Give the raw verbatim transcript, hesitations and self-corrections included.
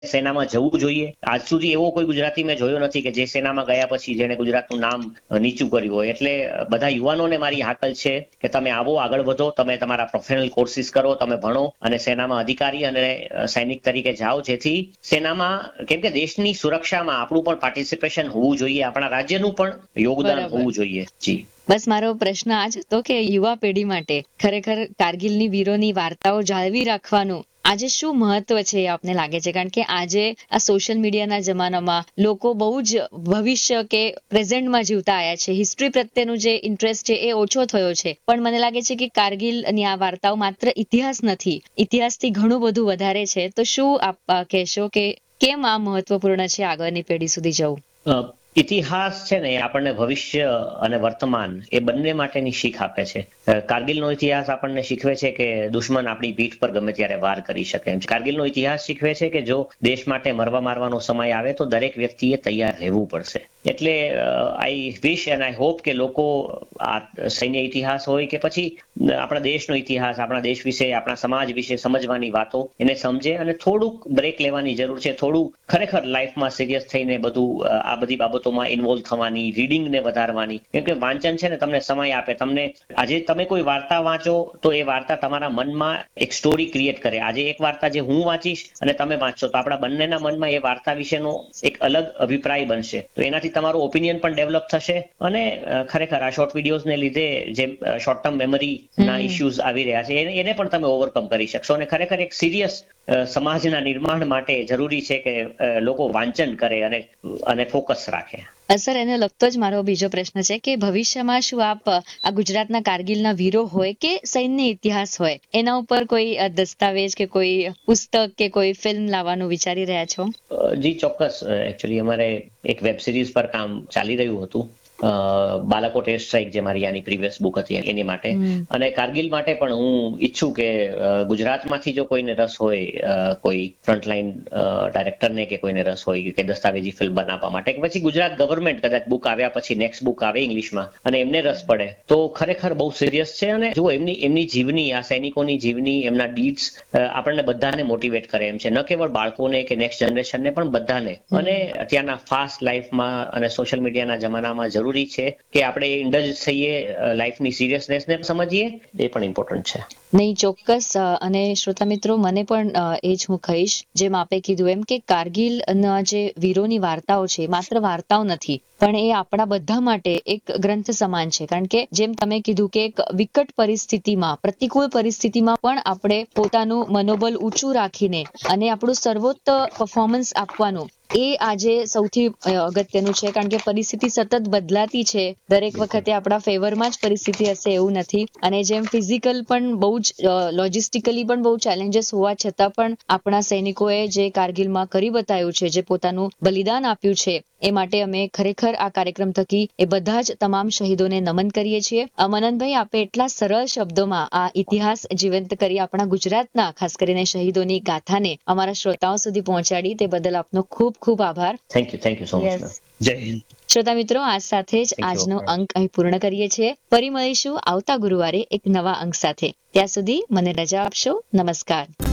સેનામાં જવું જોઈએ. આજ સુધી એવો કોઈ ગુજરાતી મેં જોયો નથી કે જે સેનામાં ગયા પછી જેને ગુજરાતનું નામ નીચું કર્યું હોય. એટલે બધા યુવાનોને મારી હાકલ છે કે તમે આવો, આગળ વધો, તમે તમારા પ્રોફેશનલ કોર્સિસ કરો, તમે ભણો અને સેનામાં અધિકારી અને સૈનિક તરીકે જાઓ, જેથી સેનામાં, કેમ કે દેશની સુરક્ષામાં આપણું પણ પાર્ટિસિપેશન હોવું જોઈએ, આપણા રાજ્યનું પણ યોગદાન હોવું જોઈએ. જી બસ મારો પ્રશ્ન આ જ હતો કે યુવા પેઢી માટે ખરેખર કારગિલની વીરોની વાર્તાઓ જાળવી રાખવાનું આજે શું મહત્વ છે આપને લાગે છે? કારણ કે આજે આ સોશિયલ મીડિયાના જમાનામાં લોકો બહુ જ ભવિષ્ય કે પ્રેઝન્ટમાં જીવતા આવ્યા છે. હિસ્ટ્રી પ્રત્યેનું જે ઇન્ટરેસ્ટ છે એ ઓછો થયો છે. પણ મને લાગે છે કે કારગિલની આ વાર્તાઓ માત્ર ઇતિહાસ નથી, ઇતિહાસથી ઘણું બધું વધારે છે. તો શું આપ કહેશો કે કેમ આ મહત્વપૂર્ણ છે આગળની પેઢી સુધી જવું? ઇતિહાસ છે ને એ આપણને ભવિષ્ય અને વર્તમાન એ બંને માટેની શીખ આપે છે. કારગિલનો ઇતિહાસ આપણને શીખવે છે કે દુશ્મન આપણી પીઠ પર ગમે ત્યારે વાર કરી શકે એમ છે. કારગિલનો ઇતિહાસ શીખવે છે કે જો દેશ માટે મરવા મારવાનો સમય આવે તો દરેક વ્યક્તિએ તૈયાર રહેવું પડશે. એટલે આઈ વિશ એન્ડ આઈ હોપ કે લોકો આ સૈન્ય ઇતિહાસ હોય કે પછી આપણા દેશનો ઇતિહાસ, આપણા દેશ વિશે, આપણા સમાજ વિશે સમજવાની વાતો એને સમજે અને થોડુંક બ્રેક લેવાની જરૂર છે. થોડું ખરેખર લાઈફમાં સિરિયસ થઈને બધું આ બધી બાબતોમાં ઇન્વોલ્વ થવાની, રીડિંગને વધારવાની. કેમ કે વાંચન છે ને તમને સમય આપે. તમને આજે તમે કોઈ વાર્તા વાંચો તો એ વાર્તા તમારા મનમાં એક સ્ટોરી ક્રિએટ કરે. આજે એક વાર્તા જે હું વાંચીશ અને તમે વાંચશો તો આપણા બંનેના મનમાં એ વાર્તા વિશેનો એક અલગ અભિપ્રાય બનશે. તો એનાથી તમારું ઓપિનિયન પણ ડેવલપ થશે અને ખરેખર આ શોર્ટ વિડીયોઝને લીધે જે શોર્ટ ટર્મ મેમરીના ઇશ્યુઝ આવી રહ્યા છે એને પણ તમે ઓવરકમ કરી શકશો. અને ખરેખર એક સિરિયસ સમાજના નિર્માણ માટે જરૂરી છે કે લોકો વાંચન કરે અને અને ફોકસ રાખે. સર, એને લગતો જ મારો બીજો પ્રશ્ન છે કે ભવિષ્યમાં શું આપ આ ગુજરાતના કારગિલના વીરો હોય કે સૈન્ય ઇતિહાસ હોય એના ઉપર કોઈ દસ્તાવેજ કે કોઈ પુસ્તક કે કોઈ ફિલ્મ લાવવાનું વિચારી રહ્યા છો? જી ચોક્કસ. એકચ્યુઅલી અમારે એક વેબ સિરીઝ પર કામ ચાલી રહ્યું હતું, બાલાકોટ એર સ્ટ્રાઇક, જે મારી આની પ્રીવિયસ બુક હતી એની માટે. અને કારગિલ માટે પણ હું ઈચ્છું કે ગુજરાતમાંથી જો કોઈને રસ હોય, કોઈ ફ્રન્ટલાઈન ડાયરેક્ટરને કે કોઈને રસ હોય કે દસ્તાવેજી ફિલ્મ બનાવવા માટે, કે પછી ગુજરાત ગવર્મેન્ટ કદાચ બુક આવ્યા પછી નેક્સ્ટ બુક આવે ઇંગ્લિશમાં અને એમને રસ પડે તો ખરેખર બહુ સિરિયસ છે. અને જો એમની એમની જીવની, આ સૈનિકોની જીવની, એમના ડીડ્સ આપણને બધાને મોટિવેટ કરે એમ છે. ન કેવળ બાળકોને કે નેક્સ્ટ જનરેશનને પણ બધાને. અને અત્યારના ફાસ્ટ લાઈફમાં અને સોશિયલ મીડિયાના જમાનામાં જરૂરી છે કે આપણે ઇન્ડલ્જ થઈએ, લાઈફની સિરિયસનેસને સમજીએ, એ પણ ઇમ્પોર્ટન્ટ છે. નહીં, ચોક્કસ. અને શ્રોતા મિત્રો, મને પણ એ જ હું કહીશ, જેમ આપે કીધું એમ, કે કારગિલના જે વીરોની વાર્તાઓ છે માત્ર વાર્તાઓ નથી પણ એ આપણા બધા માટે એક ગ્રંથ સમાન છે. કારણ કે જેમ તમે કીધું કે એક વિકટ પરિસ્થિતિમાં, પ્રતિકૂળ પરિસ્થિતિમાં પણ આપણે પોતાનું મનોબળ ઊંચું રાખીને અને આપણું સર્વોત્તમ પરફોર્મન્સ આપવાનું, એ આજે સૌથી અગત્યનું છે. કારણ કે પરિસ્થિતિ સતત બદલાતી છે. દરેક વખતે આપણા ફેવરમાં જ પરિસ્થિતિ હશે એવું નથી. અને જેમ ફિઝિકલ પણ બહુ જ લોજિસ્ટિકલી પણ બહુ ચેલેન્જીસ હોવા છતાં પણ આપણા સૈનિકોએ જે કારગિલમાં કરી બતાવ્યું છે, જે પોતાનું બલિદાન આપ્યું છે, એ માટે અમે ખરેખર આ કાર્યક્રમ થકી એ બધા જ તમામ શહીદોને નમન કરીએ છીએ. મનનભાઈ, આપે એટલા સરળ શબ્દોમાં આ ઇતિહાસ જીવંત કરી આપણા ગુજરાતના ખાસ કરીને શહીદોની ગાથાને અમારા શ્રોતાઓ સુધી પહોંચાડી, તે બદલ આપનો ખૂબ ખૂબ આભાર. Thank you. Thank you so much. જય હિન્દ. શ્રોતા મિત્રો, આ સાથે જ આજનો અંક અહીં પૂર્ણ કરીએ છીએ. ફરી મળીશું આવતા ગુરુવારે એક નવા અંક સાથે. ત્યાં સુધી મને રજા આપશો. નમસ્કાર.